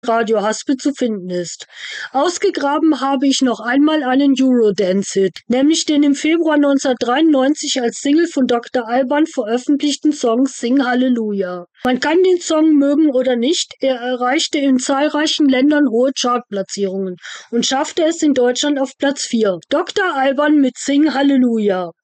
Radiohaspel zu finden ist. Ausgegraben habe ich noch einmal einen Eurodance-Hit, nämlich den im Februar 1993 als Single von Dr. Alban veröffentlichten Song Sing Hallelujah. Man kann den Song mögen oder nicht, er erreichte in zahlreichen Ländern hohe Chartplatzierungen und schaffte es in Deutschland auf Platz 4. Dr. Alban mit Sing Hallelujah.